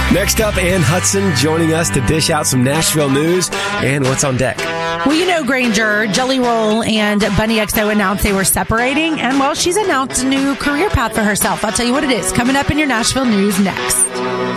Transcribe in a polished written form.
Next up, Ann Hudson joining us to dish out some Nashville news and what's on deck. Well, you know, Granger, Jelly Roll and Bunny XO announced they were separating, and, well, she's announced a new career path for herself. I'll tell you what it is. Coming up in your Nashville news next.